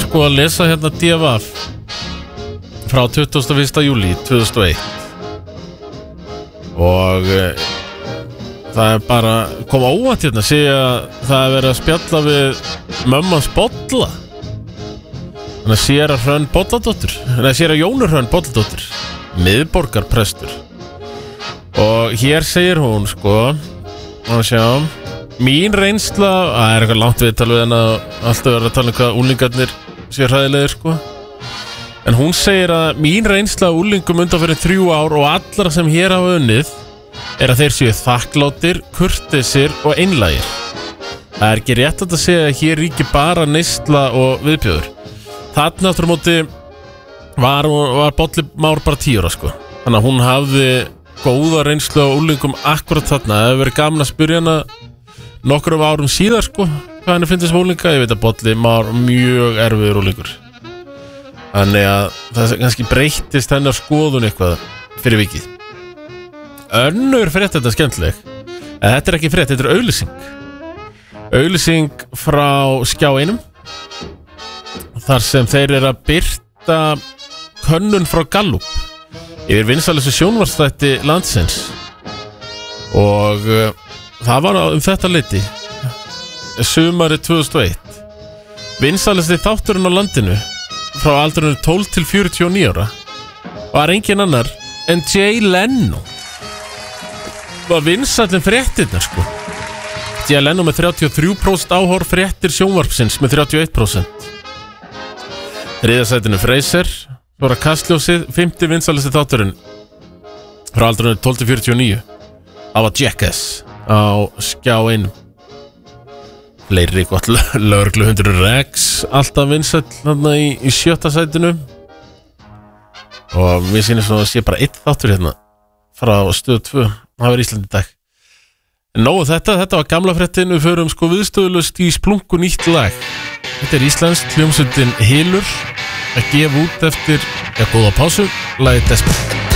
sko að lesa hérna DFF frá 21. júlí 2001 og það bara kom óvænt hérna að segja að það verið að spjalla við mömmans bolla. Þannig að séra Hrönn Bolladóttir, séra Jónur Hrönn Bolladóttir, miðborgarprestur. Og hér segir hún sko, að sjá, mín reynsla, það eitthvað langt viðtal við en að alltaf verið að tala hvað úlingarnir sé hræðilegir sko. En hún segir að mín reynsla úlingum undanfyrir 3 ár og allra sem hér hafa unnið að þeir séu þakkláttir, kurteisir og einlægir. Það ekki rétt að segja að hér ríki bara neysla og viðbjóður. Þarna aftur á móti var Bolli Már bara 10 ára sko. Þannig að hún hafði góða reynslu á úlingum akkurat þarna. Það hefur verið gaman að spyrja hana nokkrum árum síðar sko, hvað henni finnst sem úlinga. Ég veit að Bolli Már mjög erfiður úlingur. Þannig að það kannski breyttist hennar skoðun eitthvað fyrir vikið. Önnur frétt þetta skemmtileg. En þetta ekki frétt, þetta auglýsing. Auglýsing frá Skjá 1 þar sem þeir að birta könnun frá Gallup yfir vinsælustu sjónvarpsþætti landsins. Og það var þetta leyti sumarið 2001. Vinsælusti þátturinn á landinu frá aldrinum 12 til 49 ára var engin annar en Jay Leno. Var vinsællin fréttirnar sko. Jay Leno með 33% áhorf, fréttir sjónvarpsins með 31%. Þriðasætinu Freyser, svo var að Kastljósið, 50 vinsælusti þátturinn frá aldrinum 12 til 49. Það var Jackass á Skjá 1. Fleiri gott lögregluhundur Rex, alltaf vinsæll þarna í 7. sætinu. Og mér sýnir svona að sé bara 1 þáttur hérna frá stöð 2. Það var Íslandi í dag. Nógu þetta var gamla fréttin. Við förum sko viðstöðulust í splungu nýtt lag. Þetta íslenskt, hljómsveitin Hylur að gefa út eftir góða pásu lagið Desperate.